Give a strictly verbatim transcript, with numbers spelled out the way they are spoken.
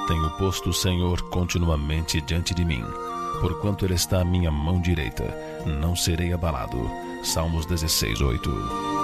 Tenho posto o Senhor continuamente diante de mim. Porquanto Ele está à minha mão direita, não serei abalado. Salmos dezesseis, oito.